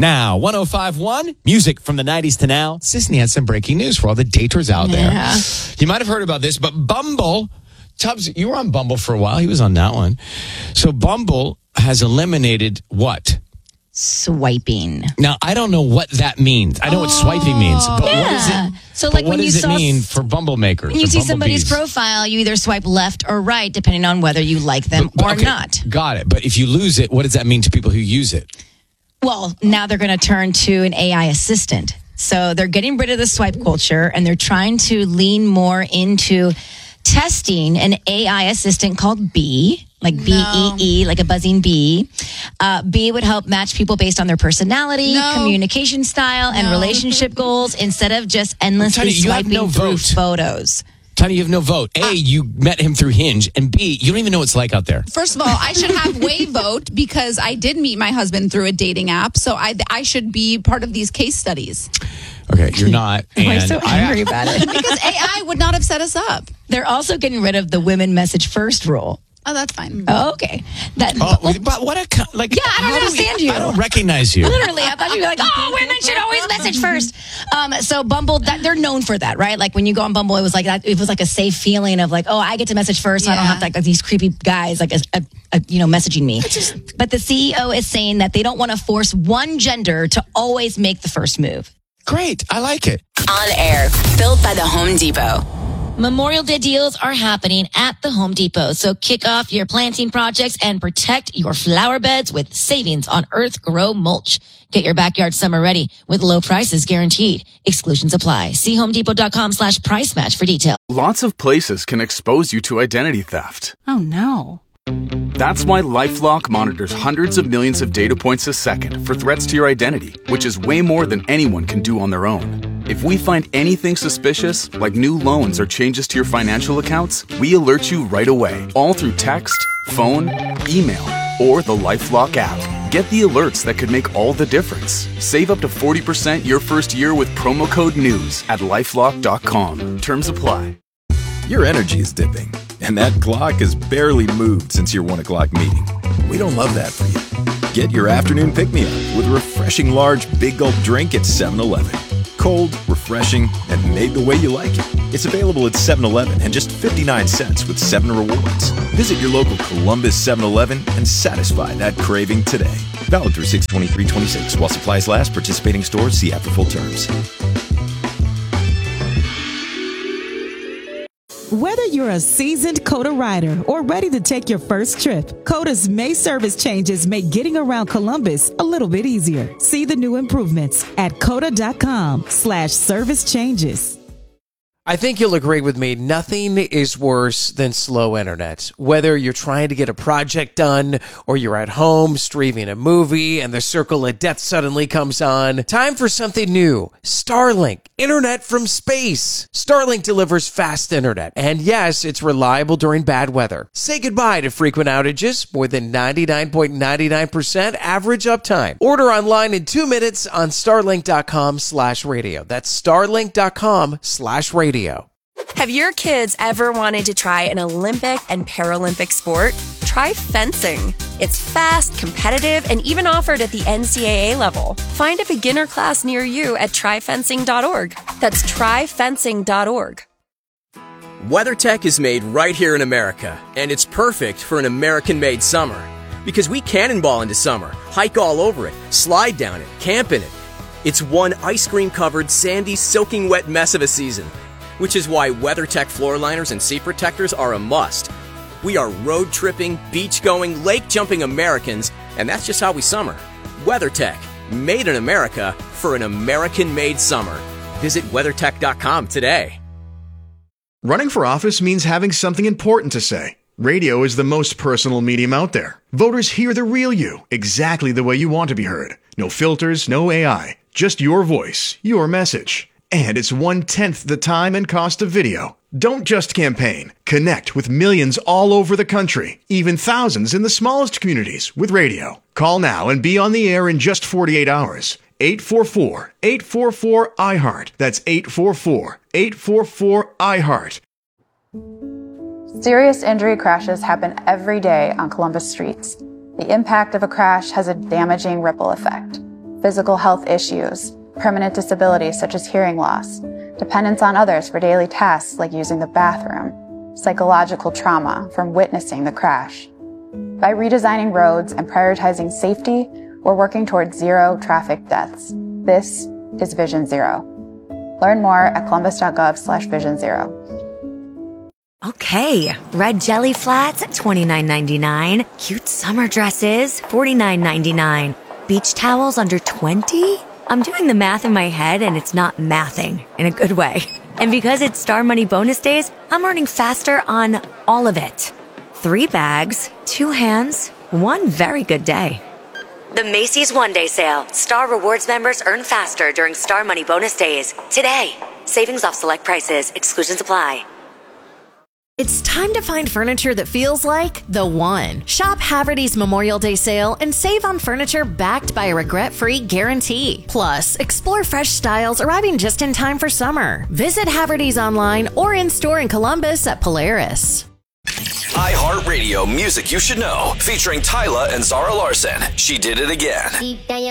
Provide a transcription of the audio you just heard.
Now, 105.1, music from the 90s to now. Sisney has some breaking news for all the daters out there. You might have heard about this, but Bumble, Tubbs, you were on Bumble for a while. He was on that one. So Bumble has eliminated what? Swiping. Now, I don't know what that means. I know what swiping means, but what is it? So, like, what when does you it mean for Bumble makers? When you see somebody's profile, you either swipe left or right, depending on whether you like them or not. Got it. But if you lose it, what does that mean to people who use it? Well, now they're going to turn to an AI assistant. So they're getting rid of the swipe culture, and they're trying to lean more into testing an AI assistant called Bee, like BEE, like a buzzing bee. Bee would help match people based on their personality, communication style, and relationship goals instead of just endlessly swiping through photos. Tanya, you have no vote. A, you met him through Hinge, and B, you don't even know what it's like out there. First of all, I should have way vote because I did meet my husband through a dating app, so I should be part of these case studies. Okay, you're not. Why so angry about it? Because AI would not have set us up. They're also getting rid of the women message first rule. Oh, that's fine. Oh, okay. But what a like. Yeah, I don't understand you. I don't recognize you. Literally, I thought you'd be like, oh, women should always message first. So Bumble, they're known for that, right? Like when you go on Bumble, it was like that. It was like a safe feeling of like, oh, I get to message first, so I don't have to like these creepy guys like messaging me. But the CEO is saying that they don't want to force one gender to always make the first move. Great, I like it. On air, built by the Home Depot. Memorial Day deals are happening at the Home Depot, so kick off your planting projects and protect your flower beds with savings on Earth Grow mulch. Get your backyard summer ready with low prices guaranteed. Exclusions apply. See homedepot.com/price match for details. Lots of places can expose you to identity theft. Oh, no. That's why LifeLock monitors hundreds of millions of data points a second for threats to your identity, which is way more than anyone can do on their own. If we find anything suspicious, like new loans or changes to your financial accounts, we alert you right away, all through text, phone, email, or the LifeLock app. Get the alerts that could make all the difference. Save up to 40% your first year with promo code NEWS at LifeLock.com. Terms apply. Your energy is dipping, and that clock has barely moved since your 1 o'clock meeting. We don't love that for you. Get your afternoon pick-me-up with a refreshing large Big Gulp drink at 7-Eleven. Cold, refreshing, and made the way you like it. It's available at 7-Eleven and just 59 cents with 7 rewards. Visit your local Columbus 7-Eleven and satisfy that craving today. Valid through 6/23/26 while supplies last. Participating stores see app for full terms. Whether you're a seasoned COTA rider or ready to take your first trip, COTA's May service changes make getting around Columbus a little bit easier. See the new improvements at COTA.com/service changes. I think you'll agree with me. Nothing is worse than slow internet. Whether you're trying to get a project done or you're at home streaming a movie and the circle of death suddenly comes on. Time for something new. Starlink. Internet from space. Starlink delivers fast internet. And yes, it's reliable during bad weather. Say goodbye to frequent outages. More than 99.99% average uptime. Order online in 2 minutes on starlink.com/radio. That's starlink.com/radio. Have your kids ever wanted to try an Olympic and Paralympic sport? Try fencing. It's fast, competitive, and even offered at the NCAA level. Find a beginner class near you at tryfencing.org. That's tryfencing.org. WeatherTech is made right here in America, and it's perfect for an American-made summer. Because we cannonball into summer, hike all over it, slide down it, camp in it. It's one ice cream-covered, sandy, soaking wet mess of a season, which is why WeatherTech floor liners and seat protectors are a must. We are road-tripping, beach-going, lake-jumping Americans, and that's just how we summer. WeatherTech, made in America for an American-made summer. Visit WeatherTech.com today. Running for office means having something important to say. Radio is the most personal medium out there. Voters hear the real you, exactly the way you want to be heard. No filters, no AI, just your voice, your message. And it's 1/10 the time and cost of video. Don't just campaign. Connect with millions all over the country, even thousands in the smallest communities with radio. Call now and be on the air in just 48 hours. 844-844-iHeart. That's 844-844-iHeart. Serious injury crashes happen every day on Columbus streets. The impact of a crash has a damaging ripple effect. physical health issues, permanent disabilities such as hearing loss, dependence on others for daily tasks like using the bathroom, psychological trauma from witnessing the crash. By redesigning roads and prioritizing safety, we're working towards zero traffic deaths. This is Vision Zero. Learn more at columbus.gov/Vision Zero. Okay, red jelly flats at $29.99. Cute summer dresses, $49.99. Beach towels under $20? I'm doing the math in my head and it's not mathing in a good way. And because it's Star Money bonus days, I'm earning faster on all of it. 3 bags, 2 hands, 1 very good day. The Macy's One Day Sale. Star Rewards members earn faster during Star Money bonus days. Today. Savings off select prices. Exclusions apply. It's time to find furniture that feels like the one. Shop Haverty's Memorial Day sale and save on furniture backed by a regret-free guarantee. Plus, explore fresh styles arriving just in time for summer. Visit Haverty's online or in-store in Columbus at Polaris. iHeartRadio Music You Should Know, featuring Tyla and Zara Larson. She Did It Again.